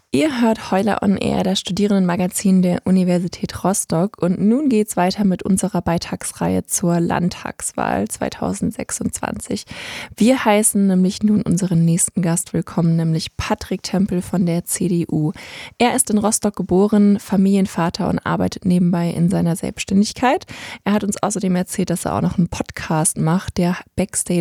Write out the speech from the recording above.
Ihr hört Heuler on Air, das Studierendenmagazin der Universität Rostock. Und nun geht's weiter mit unserer Beitragsreihe zur Landtagswahl 2026. Wir heißen nämlich nun unseren nächsten Gast willkommen, nämlich Patrick Tempel von der CDU. Er ist in Rostock geboren, Familienvater und arbeitet nebenbei in seiner Selbstständigkeit. Er hat uns außerdem erzählt, dass er auch noch einen Podcast macht, der Backstage